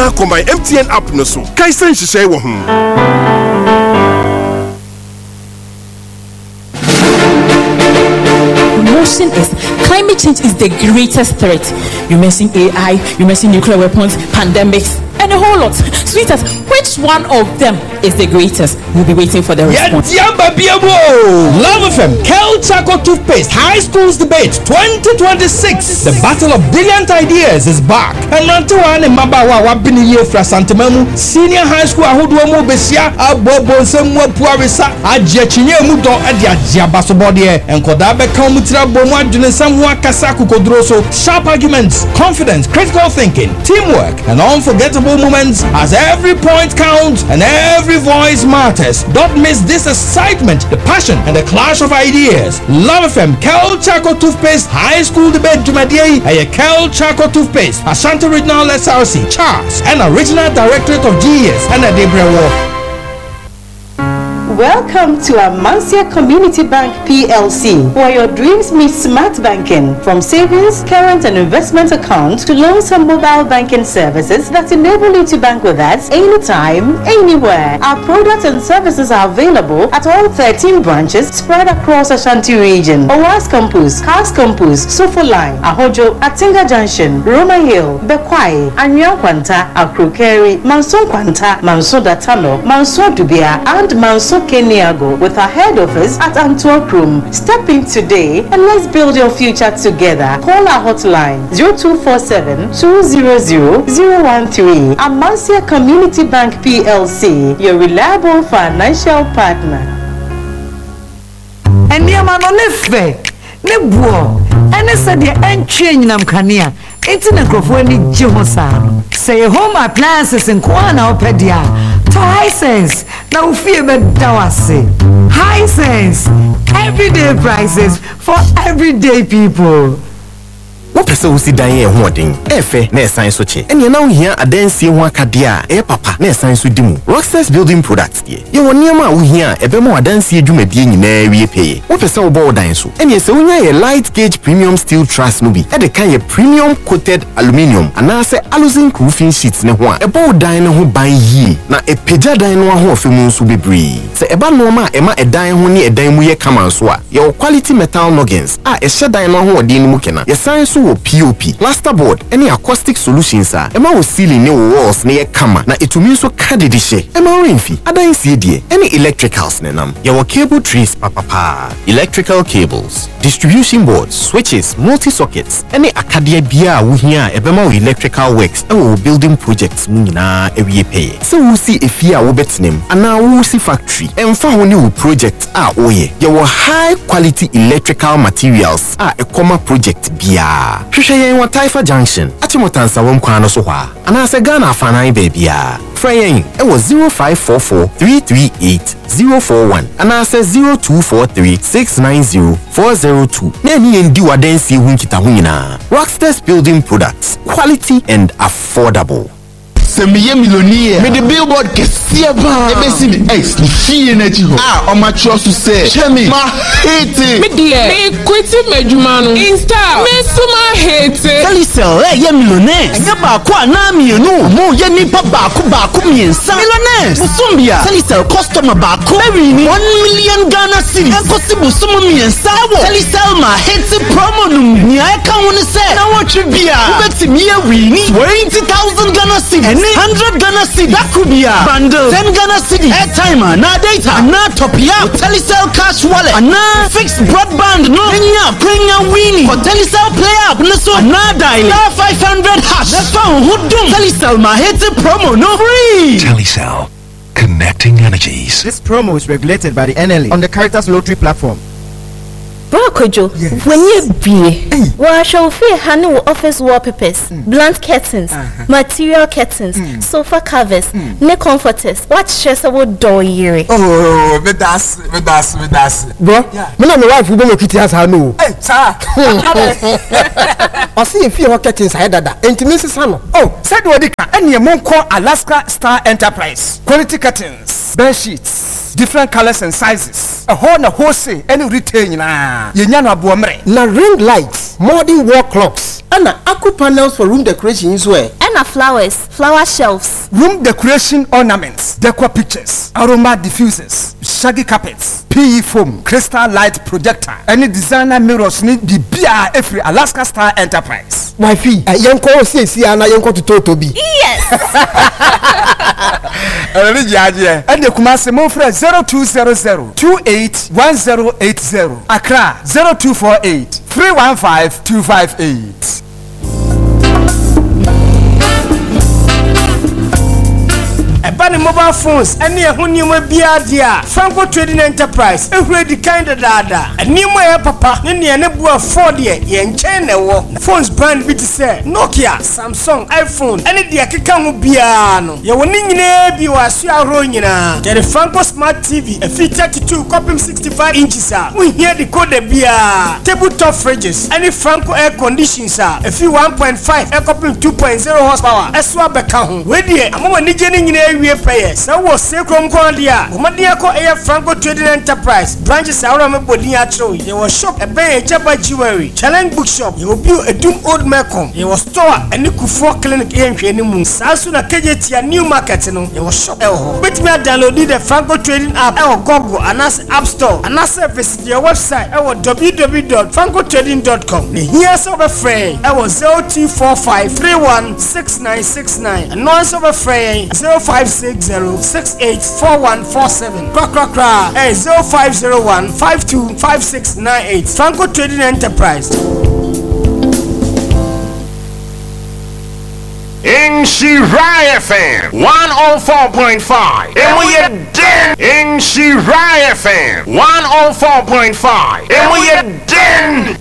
na combine MTN app no so. Kaisen hihye wo ho. Climate change is the greatest threat. You mention AI, you mention nuclear weapons, pandemics, and a whole lot. Sweetheart, which one of them is the greatest? We'll be waiting for the response. Love FM, Kel Chaco Toothpaste, High Schools Debate 2026. The Battle of Brilliant Ideas is back. And Nantuan and Mabawa Wabini Yefra Santamamu, Senior High School Ahuduamu Besia, Abobo Semwa Puarisa, Ajachinye Mudo, Adia Jabasobodie, and Kodabe Kamutra Bomwa Junesamwa Kasaku Kodroso. Sharp arguments, confidence, critical thinking, teamwork, and unforgettable moments as every point counts and every voice matters. Don't miss this excitement, the passion, and the clash of ideas. Love FM, Kel Chaco Toothpaste, High School Debate Jumadie, and Kel Chaco Toothpaste, Ashanti Regional SRC, Charles, and Original Directorate of GES, and a Debrewo. Welcome to Amansia Community Bank PLC, where your dreams meet smart banking. From savings, current and investment accounts to loans and mobile banking services that enable you to bank with us anytime, anywhere. Our products and services are available at all 13 branches spread across Ashanti region. Owas Campus, Cars Campus, Sofo Line, Ahojo, Atinga Junction, Roma Hill, Bekwai, Anyan Kwanta, Akrokeri, Manson Kwanta, Manso Datano, Manso Dubia, and Manso Keniago, with our head office at Antwerp Room. Step in today and let's build your future together. Call our hotline 0247-200-013. Amansia Community Bank PLC, your reliable financial partner. And dear man, nefe, nebuo, and I said the change nam kania. It's na crofoni jihosano. Say home appliances in Kwana Opedia. To Hisense. Now fear me dawase. Hisense. Everyday prices for everyday people. What person will see die hoarding? Efe, ne science soche. And you now here a dance ye one kadia, papa, ne science with dimu. Rockstars building products dear. You want near ma here, a bemo a dance ye jume being in a pay. What person will bow dance? And yes, only a light gauge premium steel truss nubi. At the kind of premium coated aluminium. And I say aluzinc roofing sheets ne one. A bow dine who buy ye. Na a peja dine one who films will be bree. Say about norma ema a dine who near a dime ye come and swa. Your quality metal noggins. A shed dine one who din mukena. Your science POP, plasterboard, any acoustic solutions are. Emma was sealing new walls near Kama. Na itumi so kadidishe. Emma Rainfi, Ada CD, any electricals nenam. Your cable trees, papa. Electrical cables, distribution boards, switches, multi-sockets, any Acadia Bia wuhia ebema electrical works, building projects munina every pay. So we see if you are betting and now we see factory and found new projects are oye. Your high quality electrical materials are a comma project Bia. Shushayen wa Taifa Junction. Achimotansa wamkwano soha. Anase Ghana fanai babya. Frayen, was 0544-338-041. Anase 0243-690-402. Neni endi wadensi winkita wina. Rockstars Building Products. Quality and affordable. Semiye millionaire. Me the billboard kesia ba. Ebesi me ex ni fie na chi ho. O ma trust say. Chemi ma hate. Me dear. Me quit medjuma no. Insta. Me so ma hate. Telecel ye millionaire. Anya ba ko ana mienu. Mo ye nipa ba ko miensa. Millionaire. Musumbia. Telecel customer ba ko. Very ni 1 million Ghana cedis. Enkosi busumu miensa wo. Telecel ma hate promo no. Ni aka woni say. Na wo twibia. Ubeti me wini 20,000 Ghana cedis. 100 Ghana cedi. That could be a bundle. 10 Ghana cedi. Airtime, na data, na top ya. Telecel cash wallet, na fixed broadband. No, bring a weenie. For Telecel play up, no so na dial. Star 500 hash. The phone who do Telecel ma hit promo no free. Telecel, connecting energies. This promo is regulated by the NLA on the Caritas Lottery platform. Kojo, yes. When you be, well, shall feel handle office wallpapers, blunt curtains, material curtains, sofa covers, neck comforters. What stress about door year? Oh, but that's. Bro, me and my wife we don't look at us. I know. Hey, sir. I see if you have curtains, I that. Intimacy, son. Oh, said what they can. And your mom call Alaska Star Enterprise. Quality curtains, bed sheets, different colors and sizes. A whole na wholesale any retail na. Yenya na buomre. Na ring lights, modern wall clocks, and aqua panels for room decoration as well. And flowers, flower shelves, room decoration ornaments, decor pictures, aroma diffusers, shaggy carpets, PE foam, crystal light projector, any designer mirrors need the BR every Alaska Star Enterprise. Wifey, yanko si ana yanko to Toby. Yes. And the Kumasi Mofre 0200 281080. Accra 0248 315 258. Ebani mobile phones any ehunnium bia dia Franco Trading Enterprise ehwe di kind dada enimo ya papa ne ne bua 4 de ye nchen na wo phones brand bi ti say Nokia, Samsung, iPhone any de akeka ho bia no ye woni nyina bi waso ahro nyina the Franco Smart TV a feature 32 copy 65 inches we hear the code bia tabletop fridges any Franco air conditions a fi 1.5 air copy 2.0 horsepower eswa beka ho we de amama ni je ni nyina we pay so was secrom dia Omadia ko air Franco Trading Enterprise branches are me bodi atro there was shop e be Chaba Jewelry Challenge Bookshop you build a doom old Macom there was store and Kufuor Clinic e nhwe mu sasu na kejetia new market no there was shop bet me download the Franco Trading app e Google and App Store and visit your website e www.francotrading.com the here so be free e was 0245316969 and no so be free 0560684147 Krakrakra 0501525698 Franco Trading Enterprise. In Shirai FM 104.5 and we are den in Shirai FM 104.5 and we are den.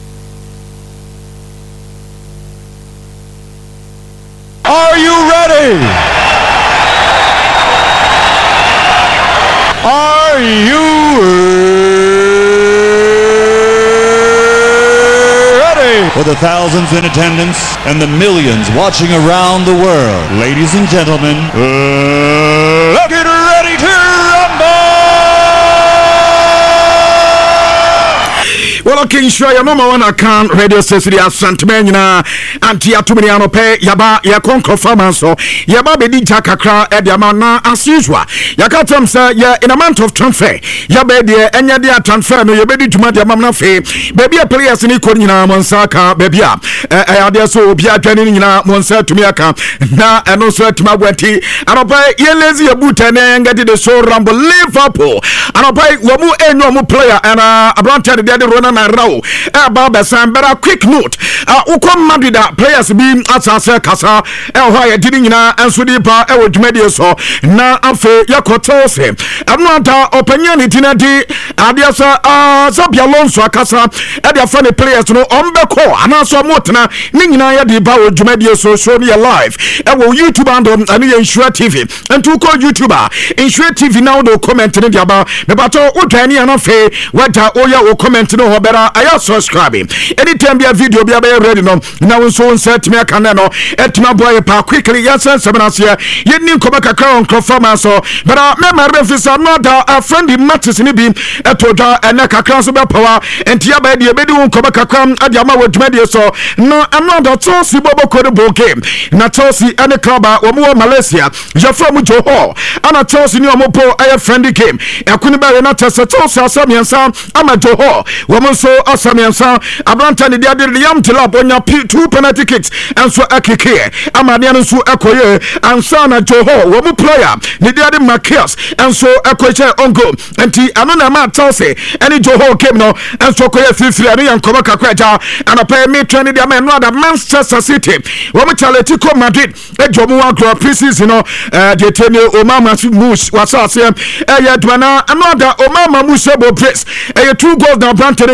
Are you ready? Are you ready? For the thousands in attendance and the millions watching around the world, ladies and gentlemen, let's get ready to rumble! Well, okay, sure, your number one account radio station is Santamena, Antia Tuminiano Pay, Yaba, Yakonko Farmanso, Yaba Bedi Jakakra, Ediamana, as usual. Yakatam, sir, yeah, in a month of transfer, Yabedi, and Yadia transfer, no, Yabedi to Madia Mamma Fay, baby, a players in Ikonina, Monsaka, baby, I had so Bia Janina, Monsa to Miaka, na, and also to Mawati, and I'll buy Yelezi Abuta and get the show rumble Liverpool, and I'll buy Wamu Eno player and a brand the other runner. Row Baba Sam, but a quick note. Ukom Madida players being Asasa Casa, El Haya Dinina, and Sudipa, Elwood Media so na Afe Yakotose. I'm not opinion itinati, Adiasa Zabia Lonso Casa, Edia funny players no Ombeko, and also Motna, Nina Yadi Bao Media so show me alive. Ewo YouTube and Insure TV, and to call YouTuber Insure TV now do comment in the Yaba, the battle Utani and Afe, what Oya comment no better I subscribe anytime be a video be ready no now so set me canano et my boy pa quickly yes seven here you need come back on performance so but my reference not a friendly matches in be et to and kakra so be power and tia be the be won come back am adiama with media so no another Chelsea bobo code game na Chelsea and the club wo Malaysia you from Johor and Chelsea ni omopo a friendly game e kuni ba na Chelsea asamiansa ama Johor so asamiansa abranta ne dia de liam tilap onya 2 penalty kicks enso akeke amane no so ekoye ansa na Johor wo mu player ne dia de Marquez enso ekoche ongo enti ano na ma Chelsea ene Johor came no enso koye fifiri ane yankoma kakwaja anapa me training dia man no da Manchester City wo mu Atletico Madrid ejomu wa group preseason no de tene Omama Mush wasase ya dwana another Omama Mushebo press 2 goals na abranta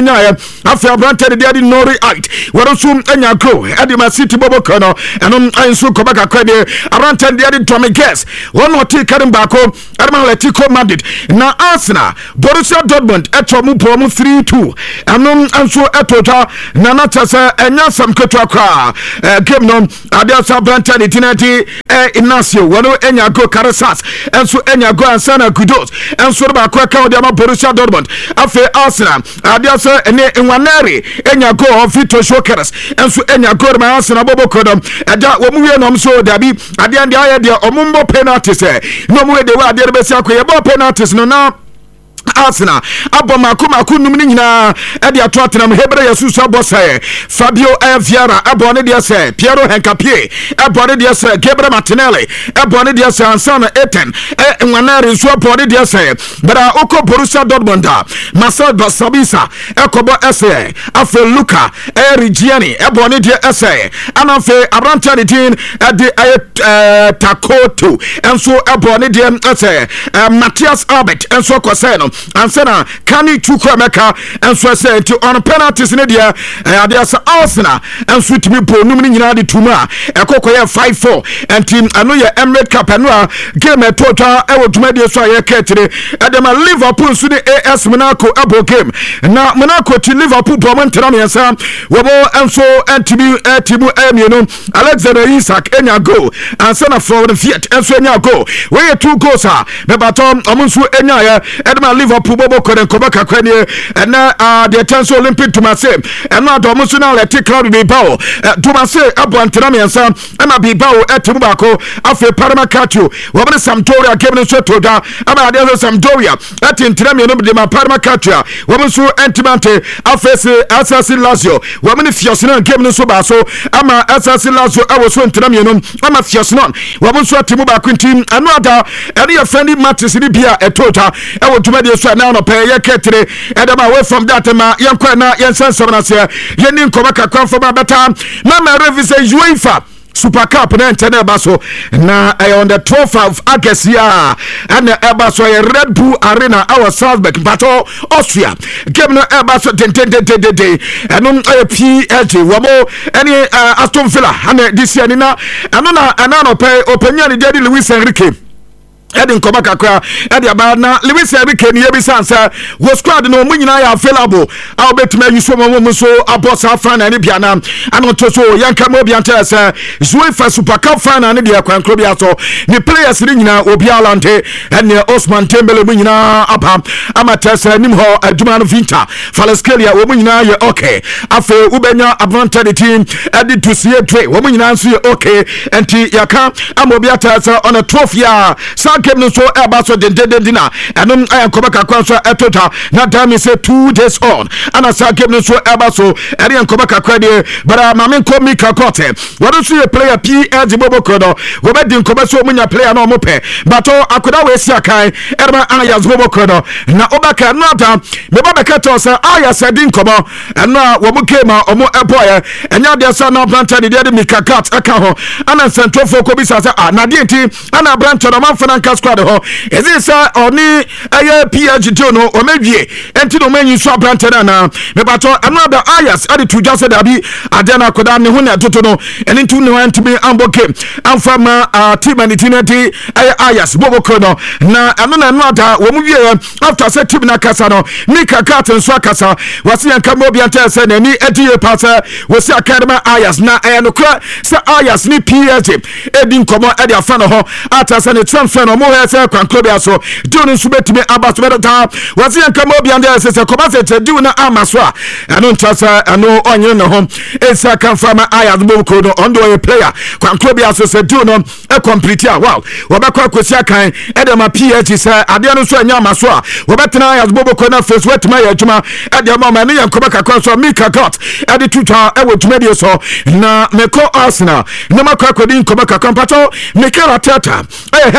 enyaye afia brante de ade nori ait warosum enya go edema city bobo kono enom ansu kobaka kwede brante de ade Dominguez one oti karim bako Arman Atletico Madrid na Arsenal Borussia Dortmund etomu pomu 3-2 enom ansu etota na natasa enya sam ketwa kwa game no ade sa brante de tinati Inacio wano enya go Carasas enso enya go Ansana Kudos enso ba kwa ka ode ma Borussia Dortmund afi Arsenal ade sa ene Nwaneri enya go Vito Shokeres enso enya go ma Arsenal bobo kodom ada wo mu wie no so dabi ade ande aye de omumbo penalties no mu de wa ade besi akoye bo penalties no na Arsenal aboma num ni nyina e de ato atenam Hebra Yesusu abosai Fabio Vieira abone de se Piero Henkapie abone de se Gabriel Martinelli abone de se Ansana Eten Nwaneri nso abone de se bra oko Borussia Dortmund Marcel Sabisa ekobo ese afa Luka Rigiani abone de se anafe Abranta de tin de Takoto enso abone de se Matthias Albert enso koseno ansana kani chukwa meka enso se ti on penalties ne dia ade asa Arsenal enso timi po num ni nyina de tuma ekokoye 5-4 antim anu ye Emirates Cup anu a game total e wo tuma de so aye ketire edema Liverpool su de AS Monaco abo game na Monaco ti Liverpool po montera me yesa wo bo enso antimi timu emienu Alexander Isak enya goal ansana from the Fiat enso enya goal we 2 goals me batom omunsu enya ye edema Liverpool bobo kore kobaka kwani na the tense Olympic to mase and na do musu na let crowd be bawo to mase abo antena me nsa na be bawo etimu bako afi Parma Calcio wo be Sampdoria game no so to da aba de Sampdoria atintena me no be ma Parma Calcio wo musu antimante afese Assassi Lazio wo me fiosina game no so ba so ama Assassi Lazio awo so antena me no ama fiosina wo musu atimu bako ntim anu ada ene your friendly matches ni bia etota ewo tuma de so na no pay ye ketre edema away from that ma yenkwa na yensansam na se yeni nkobaka kwanfo ba beta na revise UEFA Super Cup na ntene baso na on the 12th of August ya and ebaso Red Bull Arena our Salzburg battle Austria game no ebaso de enum PSG wabo any Aston Villa and this year na anona anano pay opinion de Luis Enrique Edin Kobaka kwa edi aba na Lewis Enrique ni ebisa nsa wo squad no mu nyina ya available a obetuma yuso mo so abosa final ni bia na ano to so yanka mo bia nta se UEFA Super Cup final ni dia kwankro bia so ni players ni nyina obi alante ene Osman Dembele mu nyina apa amatesa nim ho aduma no Vinta Falaskelia wo mu nyina ye okay afa ubenya advantage team edi to see tray wo mu nyina nso ye okay enti yaka amobi atasa on a 12th year game no so ebaso dina enum ayakobaka kwanso etota na time say 2 days on ana sa game no so ebaso eri yankobaka kwade bara mamen ko Mika Kote wadu so player PSG bobo kodo wo be din kobaso munya player na omope bato akoda we si akai erba Ayas bobo kodo na obaka nata me babaka to say Ayas din kobo na wo mukema omo eboye enya de sa na planta de Mika Kote aka ho ana central foko bi sa na de ti ana branch na manfana squad ho ezisa oni aye PSG no o medwie enti no manyi so brante na me bato another Ayas ade to just dabi adena koda ne ho na toto no eni ntu ne want me amboke amfama team and tinati aye Ayas bobo kono na anona no ada wo mu wie after set team na kasa no Mika Carton so kasa wasi yanka mo bi anta se na ni edie pasa wasi akadema Ayas na aye no kra se Ayas ni PSG edin komo ade afa no ho ata se ne transfer no mo hese kwankobia so dun nso betime abaso beta wasi yanka mo bi anda se koba se dun na amaso a eno ntasa eno onye ne ho esa kan fama Ayas bobo kono ondo a player kwankobia so se dun no e complete a wow wobekwa kwesi akan edema PSG se ade no so anya amaso a wobetena Ayas bobo kono face wetima ya adwuma ade ma ne yankoba kakwa so Mika Kote ade tuta e wotuma die so na meko Arsenal na makwa kodi nkoba kakwa pato Mikel Arteta head coach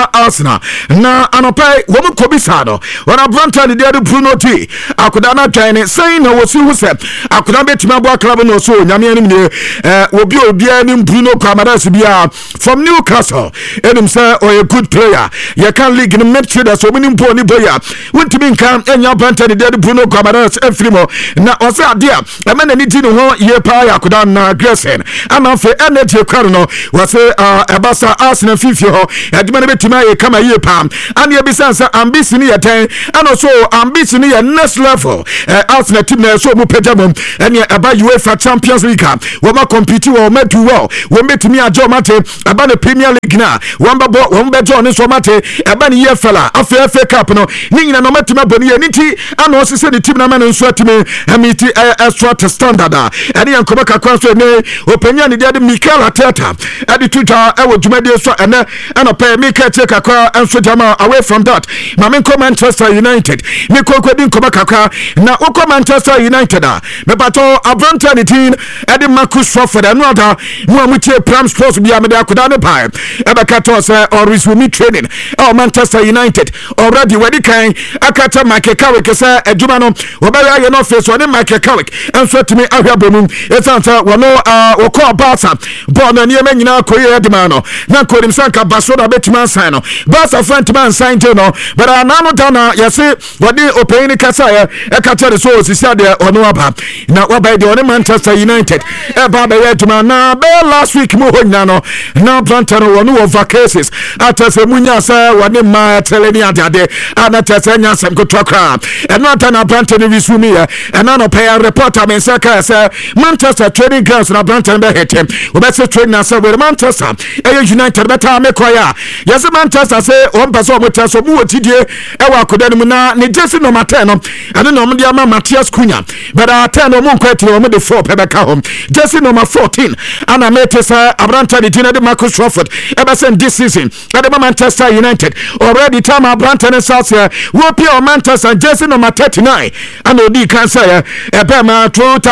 ɛma Arsenal na anopai wo mu kobisa no wana branta ne de Bruno T akoda na twan ne saying na wosi hu se akoda betima bo club no so nyame anim ne obi ani Bruno Guimaraes bia from Newcastle enim say or a good player you can league in midfielder so many mpo ni boya wontimi nkan enya branta ne de Bruno Guimaraes efrimo na osa adia ema na ni di no ho ye pa ya akoda na Grayson ama fe energy kwaro no wase ebasa Arsenal fifio ho adima ne betima ye kama ye pam ane ebisansa ambition ye ten and so ambition ye next level Arsenal team na so mu pejamom ene aba UEFA Champions League wo ma compete wo ma do well wo metimi ajo mate aba na Premier League na wo mba jo ne so mate aba ne ye fella FA Cup no ni nyina no matima boni ye nti ana o sese ne team na ma no so atime amiti extra standard ene yankoba kakwa so ne openya ne de Mikel Arteta ade tuta e wo dwumade so ene ana pay Mikel kakwa enso jama away from that mame ko Manchester United me ko din ko kakwa na uko Manchester United me bato Abranta ne tin ade Marcus Rashford anu ada mu amutie Pram Sports bia me da akoda ne pai e be kato say or resume training Manchester United already wedi kan akata Michael Carrick say adwuma no obaya ye no face on Michael Carrick enso timi ahwa bomum esanta wono woko Barca ball na niema nyina koye adima no na kodim sanka Barcelona betima sign no Barca front man sign no but anano dana yesi wodi openi kasa e kata so osisi de ono aba na waba de on Manchester United e ba be yetuma na be last week mo honya no na plantano wono of vacancies atase munya sa woni ma teleni adade ana tase nya sem ko tokra e no atana plantano visumi e na no pay reporter men saka say Manchester training grounds na plantano be hetem obese training na say with Manchester United beta me koya yes Manchester say on person mo tase mu otidie e wa koda mu na ne jesi no matter no ane no mo dia ma Matthias Cunha but 10 no mo kwati no mo de 4 pebeka home jesi number 14 ana metesa Abranta de Tina de Marcus Rashford ever since this season at the Manchester United already time Abranta and South here will be on Manchester jesi number 39 and odi kan say ebema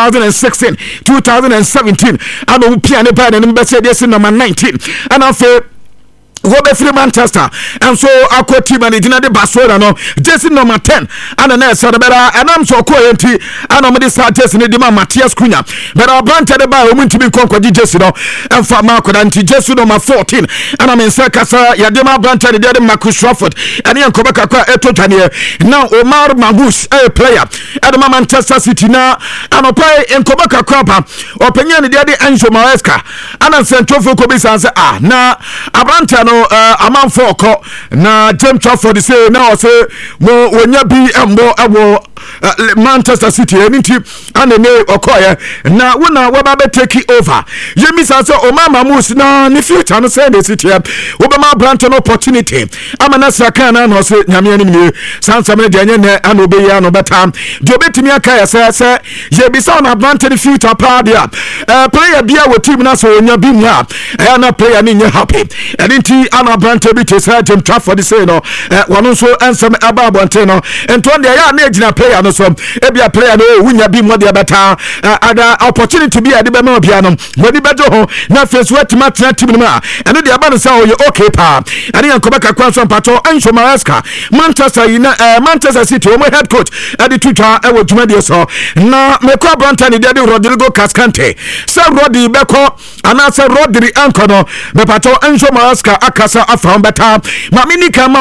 2016 2017 and will be an ebema number jesi number 19 and after Robert Free Manchester and so akwa team and Dina de Barcelona no jersey number 10 and na say better and am so ko enti and am this jersey ne dima Matthias Cunha but Abranta de ba o muntimi konko jersey no and for Marco anti jersey number 14 and am say kasa ya dima Abranta de Marcus Rashford and yan ko baka kwa etotwane now Omar Magush a player at Manchester City na and play en ko baka kwa pa openya ne de Enzo Maresca and am say tofo ko bi say na Abranta among four na James Trafford say now say mo wonya bi embo Manchester City anything and ne okoye na wona waba be take over yemi say Omama Mus na ne future no say the City obama brand an opportunity amana saka na no say nyame anim ne sansa me de anya na anobe ya no beta de obetimi aka ya say yebi say na brand the future pa dia player bia wo team na so onya bi mu a na player ni nya happy anything ana brand bi te say James Trafford say no wono so ansem aba bonte no ento de ya na ejina player no so ebia player no wunya bi mo de beta ada opportunity bi ade be ma bia no woni bejo ho na face wet matna team no ma eno de aba no say o ye okay pa ade yankoba kakwa so pato Enzo Maresca Manchester City o head coach ade tuta e wo dwuma de so na mekwa Brantani de Rodrigo Cascante say Rodri beko ana say Rodri anko no me pato Enzo Maresca akasa afam beta ma mini kama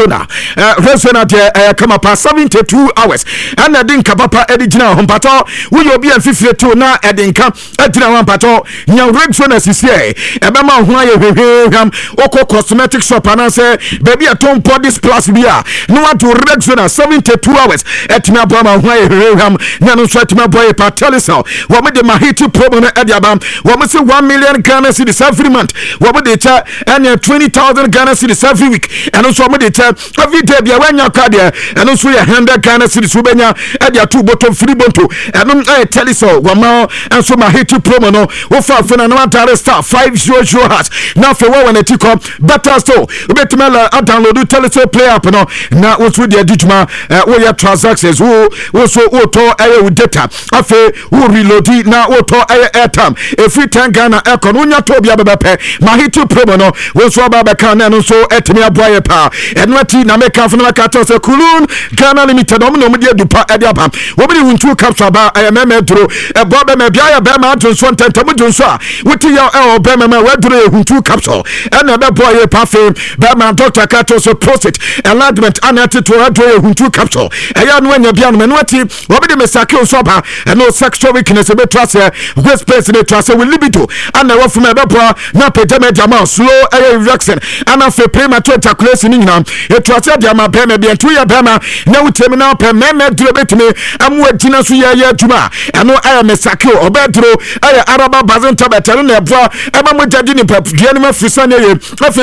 Rexona de kama pa 72 hours and Edinka papa Edina Hompato, we will be a 52 na Edinka, Edina Hompato, young Rexona CCA, Ebama Huayam, Oko Cosmetic Shop, and I say, baby, a Tom Podis plus beer. No one to Rexona 72 hours at Mabama Huayam, Nano Swetima Boy Patelisa, what with the Mahiti Promo Ediabam, what was 1 million Ghana cities every month, what would they chat and 20,000 Ghana cities every week, and also what they chat every day, when you're cardia, and also 100 Ghana cities. Edia two bottom free bonto and tell us so wama and so my hate promo no wo fa fena no antare star 500 has now for one e tiko better so betimela download tell us play up no na wo so dia dituma wo ya transactions wo so wo to aye data afa wo reload na wo to aye airtime every 10 Ghana econ wo nya to bia bebepe my hate promo no wo so ba kan na no so etimi aboye pa enwati na make kan na ka to se Kulun Ghana Limited no mo de dupa e de aba wo bi huntu capsule ba meme duro e bo be me bia ya be ma to so ntantam dun so a wuti ya e be meme we duro e huntu capsule e na be boye pa fe be ma doctor ka to so prostate enlargement anati to duro e huntu capsule e ya no anya bia no enwati wo bi de me sakio so ba e no sexual weakness be trase waste space ne trase with libido ana wo fu me be po na pejame diama slow erection ana fe premature ejaculation nyina etuase diama be me bia tu ya be ma na wutemi na pe meme duro betimi amu agina so ya adwuma eno aya mesakio obedro aya araba bazenta betero na eboa eba mo jadi ni pap dua ni mafisa ne ye